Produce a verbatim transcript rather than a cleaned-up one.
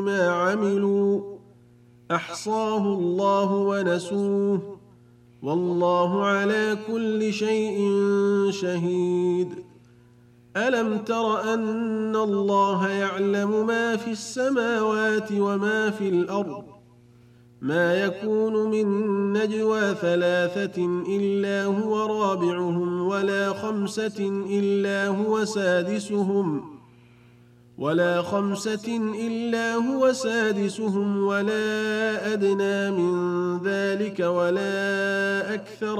ما عملوا أحصاه الله ونسوه والله على كل شيء شهيد. ألم تر أن الله يعلم ما في السماوات وما في الأرض ما يكون من نجوى ثلاثة إلا هو رابعهم ولا خمسة إلا هو سادسهم ولا خمسة إلا هو سادسهم ولا أدنى من ذلك ولا أكثر